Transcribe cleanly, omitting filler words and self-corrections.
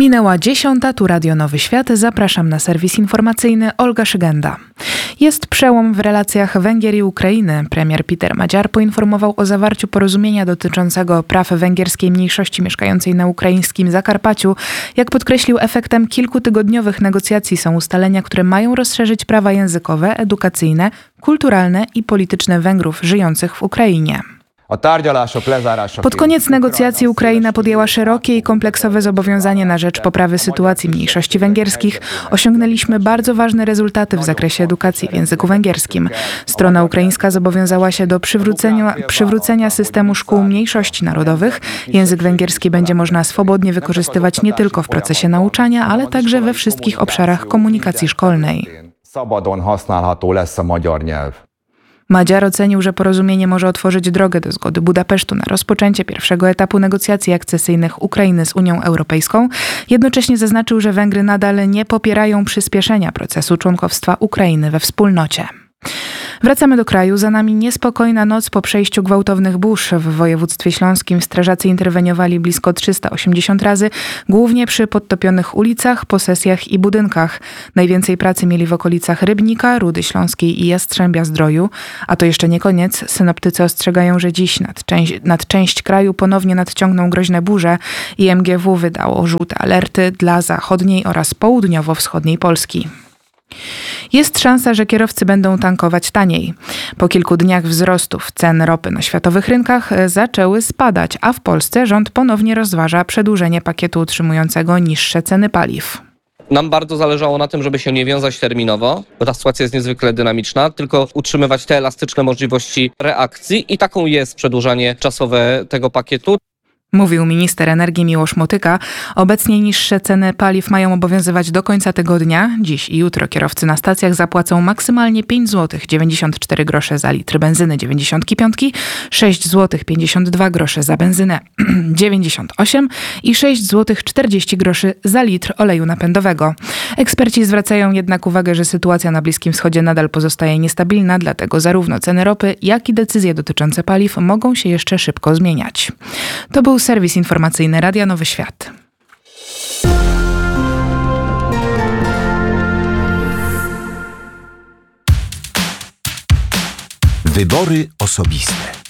Minęła 10, tu Radio Nowy Świat. Zapraszam na serwis informacyjny. Olga Szygenda. Jest przełom w relacjach Węgier i Ukrainy. Premier Peter Magyar poinformował o zawarciu porozumienia dotyczącego praw węgierskiej mniejszości mieszkającej na ukraińskim Zakarpaciu. Jak podkreślił, efektem kilkutygodniowych negocjacji są ustalenia, które mają rozszerzyć prawa językowe, edukacyjne, kulturalne i polityczne Węgrów żyjących w Ukrainie. Pod koniec negocjacji Ukraina podjęła szerokie i kompleksowe zobowiązanie na rzecz poprawy sytuacji mniejszości węgierskich. Osiągnęliśmy bardzo ważne rezultaty w zakresie edukacji w języku węgierskim. Strona ukraińska zobowiązała się do przywrócenia systemu szkół mniejszości narodowych. Język węgierski będzie można swobodnie wykorzystywać nie tylko w procesie nauczania, ale także we wszystkich obszarach komunikacji szkolnej. Magyar ocenił, że porozumienie może otworzyć drogę do zgody Budapesztu na rozpoczęcie pierwszego etapu negocjacji akcesyjnych Ukrainy z Unią Europejską. Jednocześnie zaznaczył, że Węgry nadal nie popierają przyspieszenia procesu członkostwa Ukrainy we wspólnocie. Wracamy do kraju. Za nami niespokojna noc po przejściu gwałtownych burz. W województwie śląskim strażacy interweniowali blisko 380 razy, głównie przy podtopionych ulicach, posesjach i budynkach. Najwięcej pracy mieli w okolicach Rybnika, Rudy Śląskiej i Jastrzębia-Zdroju. A to jeszcze nie koniec. Synoptycy ostrzegają, że dziś nad część kraju ponownie nadciągną groźne burze i MGW wydało żółte alerty dla zachodniej oraz południowo-wschodniej Polski. Jest szansa, że kierowcy będą tankować taniej. Po kilku dniach wzrostów cen ropy na światowych rynkach zaczęły spadać, a w Polsce rząd ponownie rozważa przedłużenie pakietu utrzymującego niższe ceny paliw. Nam bardzo zależało na tym, żeby się nie wiązać terminowo, bo ta sytuacja jest niezwykle dynamiczna, tylko utrzymywać te elastyczne możliwości reakcji i taką jest przedłużanie czasowe tego pakietu. Mówił minister energii Miłosz Motyka. Obecnie niższe ceny paliw mają obowiązywać do końca tygodnia. Dziś i jutro kierowcy na stacjach zapłacą maksymalnie 5 zł 94 grosze za litr benzyny 95, 6 zł 52 grosze za benzynę 98 i 6 zł 40 groszy za litr oleju napędowego. Eksperci zwracają jednak uwagę, że sytuacja na Bliskim Wschodzie nadal pozostaje niestabilna, dlatego zarówno ceny ropy, jak i decyzje dotyczące paliw mogą się jeszcze szybko zmieniać. To był serwis informacyjny Radia Nowy Świat. Wybory osobiste.